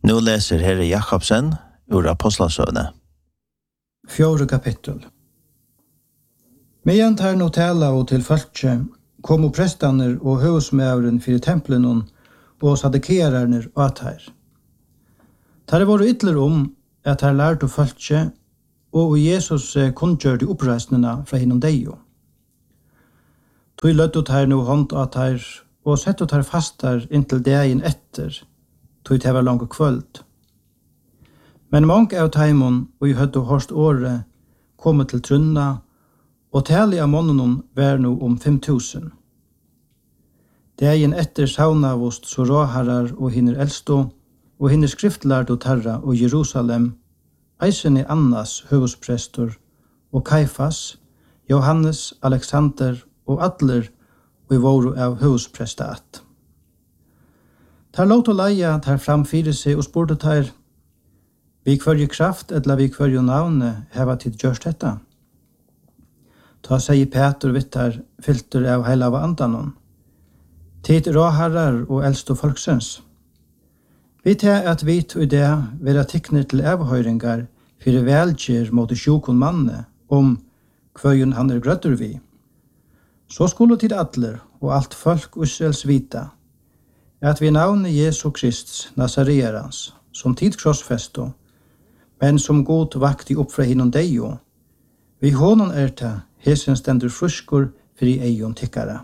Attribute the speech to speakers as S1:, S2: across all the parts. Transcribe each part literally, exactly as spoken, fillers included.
S1: Nu läser Herre Jakobsen ur Apostlasøvne.
S2: Fjore kapittel. Medan tar nå tala og til folket, kom prestaner og høvsmævren fyrir templen og sadekerarner og at her. Tar det var ytler om at her lærte folket, og Jesus kunngjørte oppreisningene fra hinnom deio. Tog løttet her nå hånd at her, og settet her fastar inntil dagen etter, tog det var langt kvöld. Men mange av teimon, og i høtte hårst året, kom til trunna, og tali av månenen var nå om fem tusen. Dagen etter saunavost så råharar og hinner eldstå, og hinner skriftlærd og tarra og Jerusalem, eisen i Annas høvesprestor, og Kaifas, Johannes, Alexander og Adler, og i våru av høvesprestat. Tar låt og leia tar framfyrir seg og spurte tar, vi kvarje kraft eller vi kvarje navne heva tid gjørst detta. Ta seg Peter vittar filter av heila av andanon. Tid råharar og eldst og folksens. Vi tar at vi tog det vera tikkner til avhøyringar fyrir velgjer mot sjukon manne om kvøyen han er grøtter vi. Så skulle tid atler og alt folk Israels vita at vi navne Jesu Krist Nazareans som tid krossfesto, men som god vakti opp fra hinnom deio. Vi honon erta hesen stendur fruskor fri eion tikkara.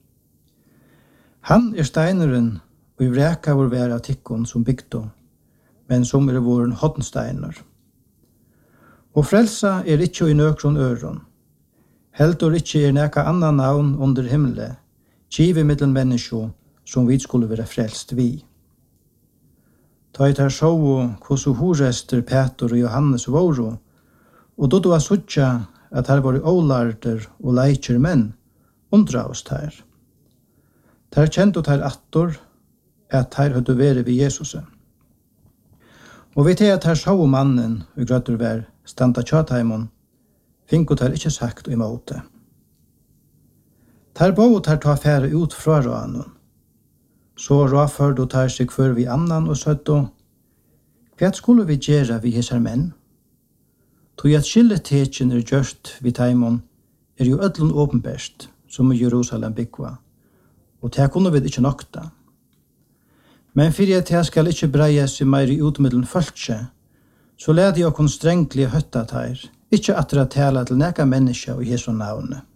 S2: Han er steineren og i vreka vår vær av tikkon som bygdo, men som er våren hottensteiner. Og frelsa er ikkje i nøkron øron. Heldur ikkje er neka annan navn under himle, kive middel menneskjo, som vi skulle være frelst vi. Ta i tar sjå hvordan horester Peter og Johannes våro, og då du var suttja at her var ålarder og leikjer menn, undra oss her. Ter kjent og ter attor at her høyde være ved Jesus. Og vi til at her sjå mannen og grøtter vær standa tjataimon, finko ter ikkje sagt og imåte. Ter bo ter ta fære ut fra råanen, så råførd og tar seg for vi annan og søtt og hva skulle vi gjøre vi hesar menn? Tog at skilletekjen er gjørst vi taimon er jo ødlun åpenbærst som i Jerusalem byggva, og det kunne vi ikke nokta. Men fyrir at jeg skal ikke breie seg meir i utmiddelen folkje, så leder jeg okkur strengtlig høtta teir, ikke atra tala til neka menneska og Jesu navne.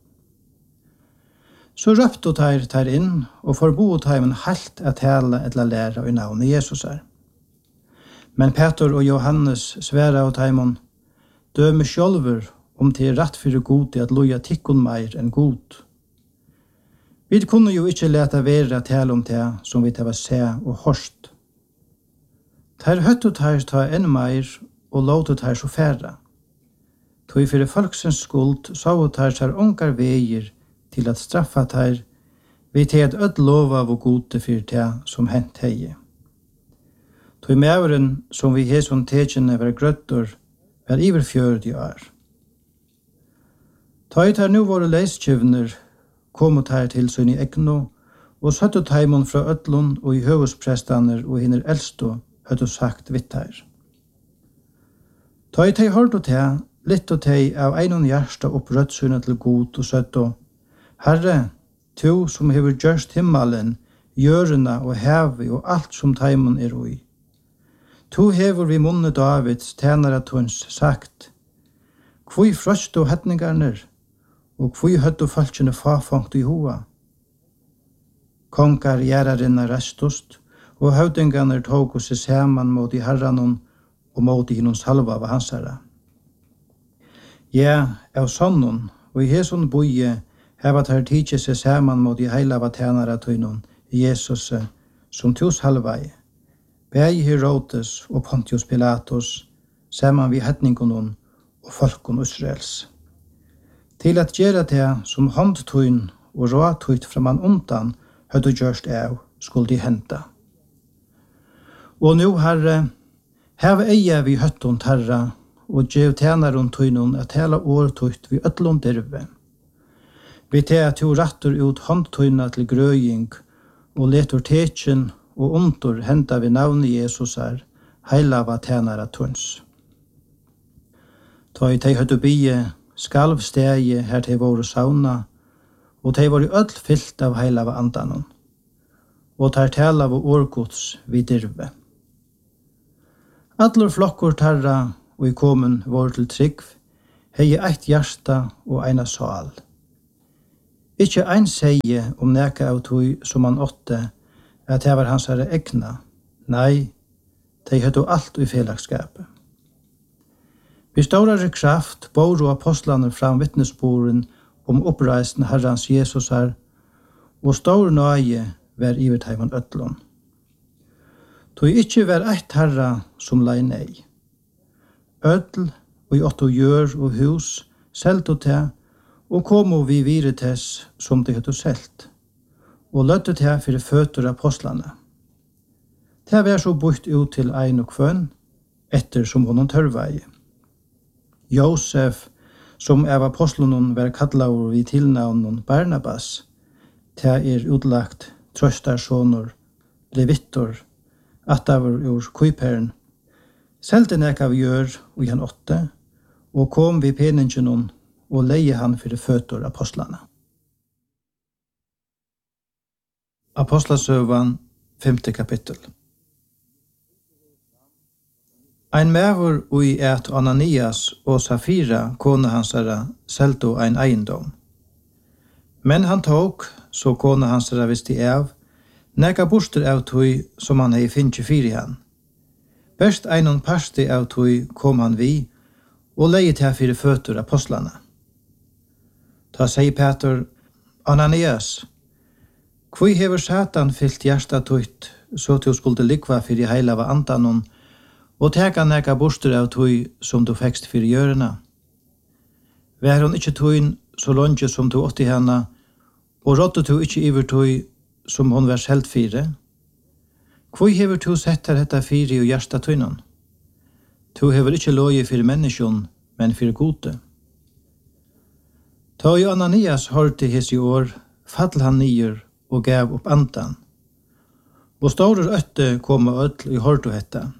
S2: Så røpte teir teir inn, og forbo teimen halt at tala etla læra i navnet Jesus er. Men Peter og Johannes sværa av teimon, døme sjolver om til rett fyrir god til at loja tikkun meir enn god. Vi kunne jo ikke leta vera tala om det som vi tava se og horst. Teir høttu teir ta enn meir og låtu teir så færa. Tog fyrir folksens skuld sa og teir sær ongar veier til at straffa teir vi til at ødd lova av gode fyrir det som hent hei. Tog mæveren som vi heson tekjene var grøttor var iver fjörd i år. Tog teir nu våre leiskjøvner kom teir til sønn i egno og søttu teimon fra ødlun og i høvesprestaner og hinner eldstå høttu sagt vitt teir. Tog teir hård og teir litt og tei av einon hjersta opp rødsynet til god og søtto, Herre, tu som hever gjørst himmelen, jørena og hevi og alt som teimon er ui. Tu hever vi munne Davids tænare tuns sagt, kvui frøst og hetningarner, og kvui høtt og falskjene fafangt i hoa. Kongar gjerrarinna restust, og høvdingarner tog seg saman mot i herranon og mot i hinnom salva av hansara. Ja, av sonnon, og i heson boie, heva tar tidsi seg saman mot i heila av tænara tøynon, Jesus, som tus halvai, Bei Herodes og Pontius Pilatus, saman vi hetningonon og folkon Israels. Til at gjera det som håndtøyn og råtøyt fra man undan høyde gjørst av, skulle de henta. Og nu, Herre, heva eia vi høtton tarra, og gjev tænaron tøynon at hela årtøyt vi ødlon derve. Vi tar at du rattur ut håndtøyna til grøying, og letur tekjen og ontor henta vi navnet Jesus er, heilava tænara tunns. Ta i tei høttu bie skalv stegi her tei voru sauna, og tei voru öll fyllt av heilava andanon, og tar tala av orgods vid dirve. Allur flokkur tarra og i komun voru til trygg, hei eitt hjärsta og eina sal. Ikkje ein seie om neka av tog som han åtte, at det var hans herre egna. Nei, de høttu alt i felagsskapet. Vi større kraft boru apostlaner fram vittnesboren om oppreisen Herrans Jesus her, og stor nøye var ivet heimann øtlån. Tog ikkje var eitt herra som lei nei. Øtl og i åtto gjør og hus, selt og te, og komo vi viretes som de høttu selt, og løtte te fyrir føtur apostlane. Det var så bort ut til ein og kvønn, etter som honom tørvei. Josef, som av apostlonen var kallaur vid tilnavnen Barnabas, det er utlagt trøstarsonor, levittor, atavur ur kuiperen, selte nek av gjør og han åtte, og kom vi peningenon og leie han fyrir føtur apostlane. Apostlasøvan, femte kapittel. Ein mævur ui et Ananias og Safira, kone hansara, selto ein eiendom. Men han tok, så kone hansara visste av, neka borster av tui som han hei finnje fyri han. Best einon parsti av tui kom han vi, og leie til fyrir føtur apostlane. Ta seg Peter, Ananias, kvui hever Satan fyllt hjärsta tutt, så du skulle likva fyrir heilava andanon, og teka neka borster av tui som du fekst fyrir gjørena. Vær hon ikkje tuin så longe som du åtti henne, og rådde du ikkje iver tui som hon var selt fire? Kvui hever du sett her hetta fyri og hjärsta tuinon? Tu hever ikkje loje fyrir menneskjon, men fyrir gode. Ta i Ananias hørte his i år, fall han nyer og gav opp andan. Og store øtte kom og ødel i hørte hetta.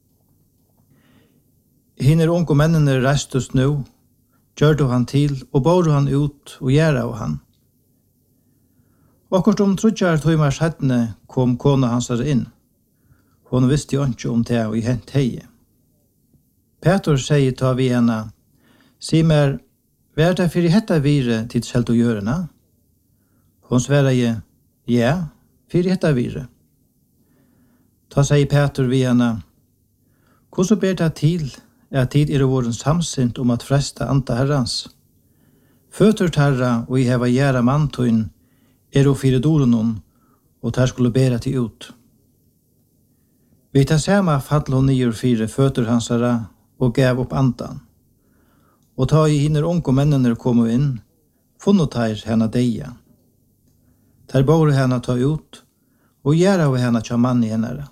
S2: Hinner unge mennene reistes nu, gjør han til og bor han ut og gjør av han. Akkurat om trudjar tøymar settene kom kona hans inn. Hon visste jo ikke om det og i hent heie. Peter sier ta vi henne, «Si mer, hva er det for i hetta vire til selv å gjøre henne?» Hon svarer jeg, «Ja, for i hetta vire.» Ta sier Peter vi henne, «Hvordan ber det til at tid er våren samsint om at fresta anta herrans? Føtur terra og i heva gjæra mantøyn er og fire dorenon, og ter skulle bæra til ut. Vi tar sama fall hon nyer fire føtur hansara og gav opp andan. Og ta i hinner unge mennene kom inn, funnet her henne deia. Der bor henne ta ut, og gjæra av henne tja mann i henne.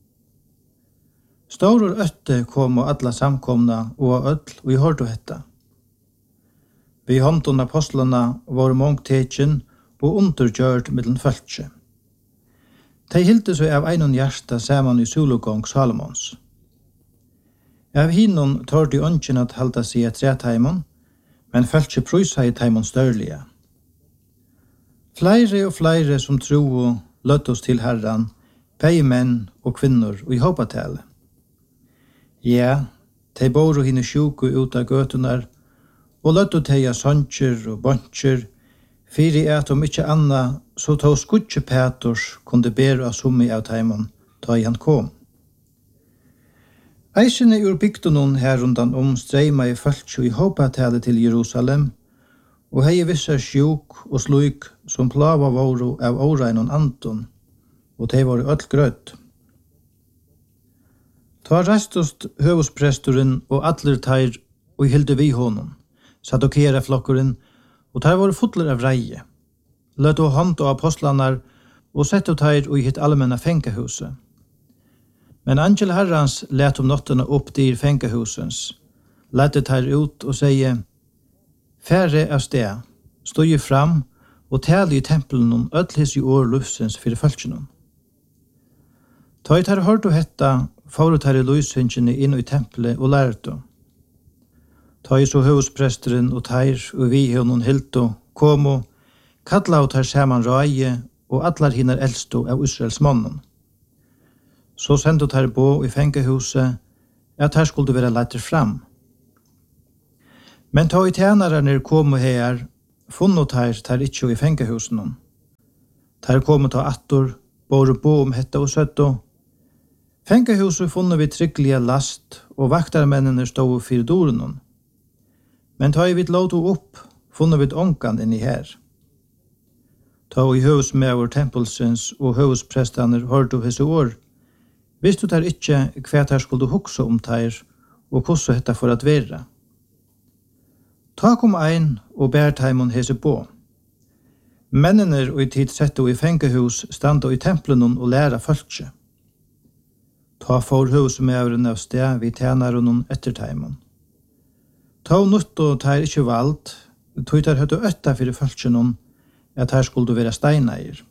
S2: Stor øtte kom og alla samkomna og ødel, og i hørte hetta. Vi håndton apostlene var mångteken og undergjørt middelen følge. De hilte seg av einon hjärsta saman i sologong Salomons. Av hinnon tar de ønsken at halda seg et retheimon, men følge prysa i teimon størlige. Flere og flere som tro og løtt oss til herran, begge menn og kvinnor og i hoppatale. Ja, de bor og hinne sjuku ut av gøtunar, og løtt og teia soncher og boncher, fyri at om ikkje anna, så tog skutje Peters kunde bera av summi av teimon, ta i han kom. Eisene ur bygdunon her undan om streima i føltsjo i hoppatale til Jerusalem, og hei vissa sjuk og sluik som plava våru av åreinon anton, og de var öll grøtt. Ta restost høvuspresturen og atler teir og hilde vi honom, sadokera flokkuren, og teir var fotler av reie. Løt og hånd og apostlanar, og sett og teir og hitt allmenna fengehuset. Men angel herrans let om nottene opp dyr fengehusens, lette teir ut og seie, «Færre av sted, stod jo fram og tale i tempelen om ødlis i år lufsens fyrir følgenom. Ta i teir hørt og hetta, forut her i lysingene inn i tempelet og lærte. Ta i så høvespresteren og teir og vi honom hilto, kom og kalla og tar saman røye og allar hinner eldsto av Israels mannen. Så sendte tar bo i fengehuset at her skulle være lett fram. Men ta i tjenarerne kom og her, funnet her tar ikke i fengehusen. Tar kom og ta attor, bor bo om hetta og søtto. Fengehuset funnet vi trygglige last, og vaktarmennene stod for doren. Men ta i vidt låto opp, funnet vi ånkan inni her. Ta i høvesmever tempelsens og høvesprestaner hørte hese år, visste der ikke hva der skulle hukse om teir, og hvordan hetta for at være. Ta kom ein og bær teimon hese på. Mennene og i tid sette i fengehus standa i templen og læra folkje. Ta for høvesmeveren av sted vi tjenaren etter teimon. Ta nutt og teir ikke valgt, tog der høtte øtta fyrir folkjenon, at her skulle være steineir.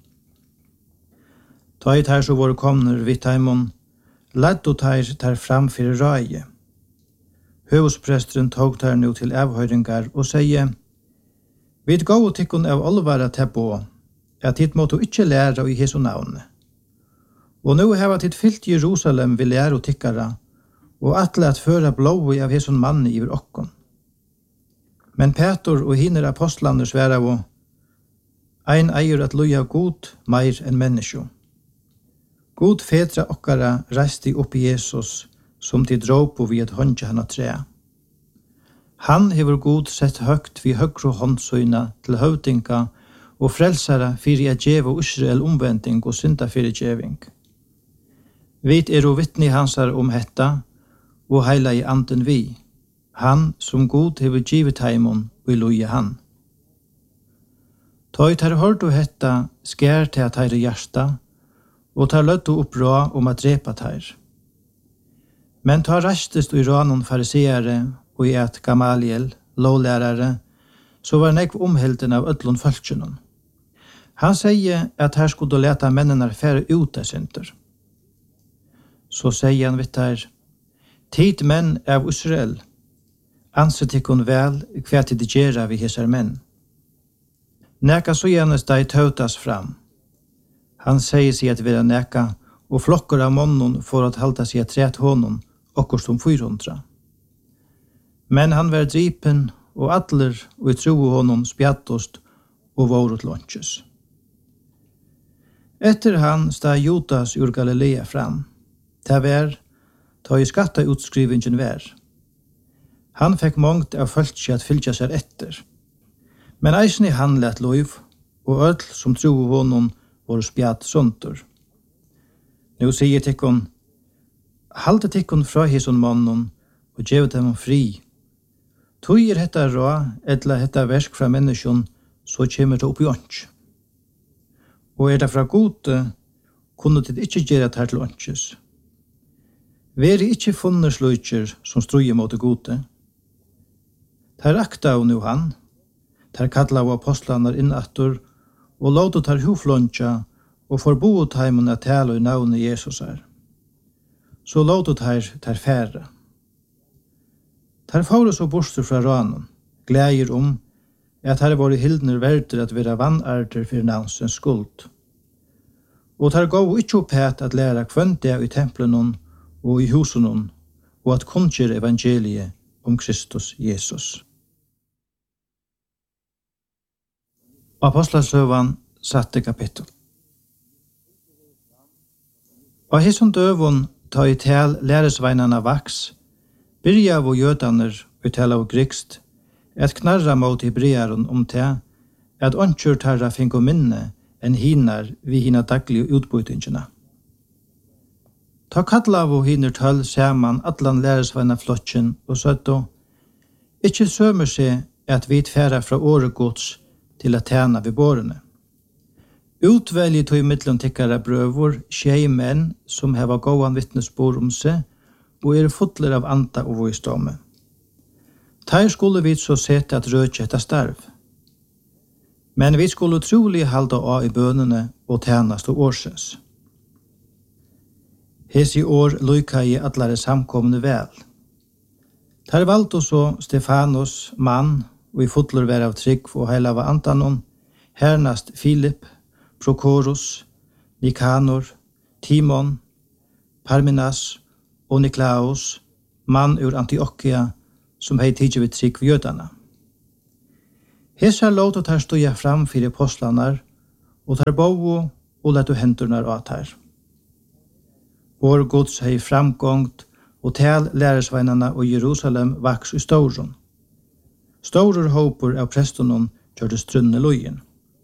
S2: Ta i teir så var komner vi teimon, ledd og teir tar fram fyrir røye. Høvespresteren tog der nu til avhøyringar og sier, «Vid gå og tikkun av olvara tebbo, at hit måtte ikkje læra i Jesu navne. Og nu heva titt fyllt Jerusalem vi læra og tikkara, og atle at føra blåi av Jesu manni iver okkon. Men Petor og hinner apostlaner sværa og, ein eier at loja god meir enn menneskjo. God fedra okkara reiste opp i Jesus, som til dråp og vi et håndje han av tre. Han hever god sett høgt vi høgro håndsøyna til høvdinga og frelsara fyrir at djeva Israel omvending og synda fyrir djeving. Vit er og vittni hansar om hetta, og heila i anden vi, han som god hever givet heimon og i loje han. Ta ut her hørt og hetta skær til at her hjärsta, og tar løtt og opprå om at drepa teir. Men ta rastest og i ranon fariseere og i et Gamaliel, lovlærare, så var nekv omhelten av ødlon fölkjenon. Han sier at her skulle leta mennene fære ut av synder. Så sier han vitt her, tid menn av Israel, anset ikkon vel hva til det gjerra vi hesar menn. Neka så gjennes deg tautas fram. Han sier seg at vera neka, og flokkar av månnen for at halda seg at tret honom, okkur som fyrhundra. Men han var dripen, og atler og i tro honom spjattost og vårut lunches. Etter han stod Judas ur Galilea fram. Det var, ta i skatta utskrivingen var. Han fikk mångt av fölkje at fylgja seg etter. Men eisen i han lett lov, og öll som tro honom var spjatt sunter. Nu sier tikkon, halte tikkon fra hison mannen, og gjev dem fri. Tog er hetta rå, etla hetta versk fra menneskjon, så kommer det opp i ånds. Og er det fra gode, kunne det ikke gjøre det her til ånds. Veri ikke funnet sløyker som strøyer mot det gode. Der akta av nu han, der kalla av apostlanar innattor, og låta tar huflonja, og forbo taimene tale i navnet Jesus er. Så låta tar tar færre. Tar faure så borster fra ranen, glæger om at her var hildner verder at være vannarter for navnsens skuld. Og tar gå ikke opp het at lære kvønte i templen og i husen, og at kunnskjer evangeliet om Kristus Jesus. Apostlasøvan satte kapittel. Og hisson døvun ta i tel læresveinarna vaks, byrja av jødaner og tala av grikst, et knarra mot hebrearen om te, at åndsjur tarra finko minne enn hinar vi hina daglige utbytingina. Ta kalla av hinar tøll saman atlan læresveina flotjen og søtto, ikkje sømer seg at vi tfæra fra åregods til at tjena ved bårene. Utvelget tog i middelen tikkara brøvor, tjei menn som heva gåan vittnesbord om seg, og er fotler av anta og vågstomme. Ter skulle vi så sette at rødje etter starv. Men vi skulle trolig halda av i bønene og tjenast og årsens. Hesi år lykka i allare samkomne vel. Tar valgte så Stefanos, mann, og i fotler vær av trygg og heilava antanon, hernast Filip, Prokorus, Nikanor, Timon, Parmenas og Niklaus, mann ur Antiochia, som hei tidsi vid trygg jødana. Hesa låt og tar stoja fram fyrir apostlanar, og tar bovo og letu hendurnar at her. Vår gods hei framgångt, og tal læresveinarna og Jerusalem vaks i stauron. Staurur håpur av prestonon gjørde strunne lojen.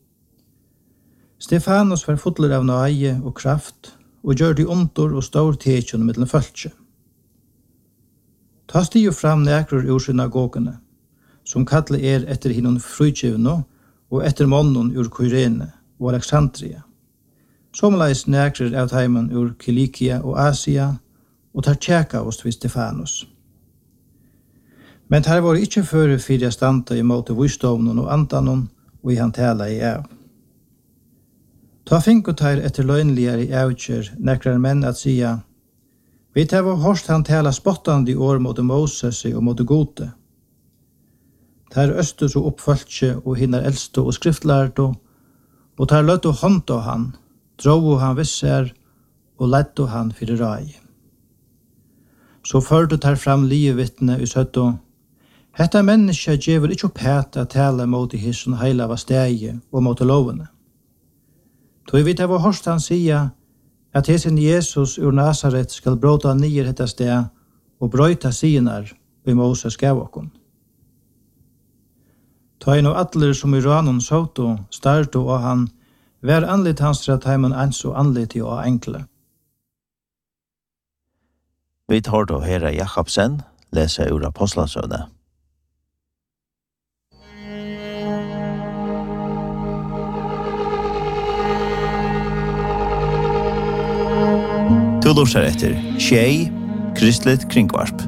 S2: Stefanos var fotler av nøye og kraft, og gjørde ontor og staur tekjon mellom fölkje. Ta stiger fram nekror ur synagogene, som kallar er etter hinnon frutjevno og etter monnon ur Kyrene og Alexandria. Somleis nekror av teimen ur Kilikia og Asia, og tar tjeka oss vid Stefanos. Men tar var ikkje føre fyrir standa i måte vystovnon og antanon, og i han tala i av. Ta finko tar etter løgnligare i avkjer nekrar menn at sia, vi tar var hårst han tala spottande i år mot Moses og mot gode. Tar østus og oppfølgje og hinnar eldste og skriftlærdo, og tar løtt og hånd av han, drog han visser, og lett han fyrir rai. Så førte tar fram livevittne i søtto, hetta menneska djever ikkje opp hæt at tala mot i hisson heila var stegi og mot lovene. Toi vi tar var hårst han sia, at hesen Jesus ur Nazaret skal bråta nyer hetta steg og brøyta sinar vi Moses gav okkom. Ta inn og atler som i ranon soto, starto og han, vær anlitt hans til at heimen ans og anlitt i og enkle.
S1: Vi tar då Hera Jakobsen lese ur Apostlasøvne. Du lortar etter Tjei, Kristligt Kringvarp.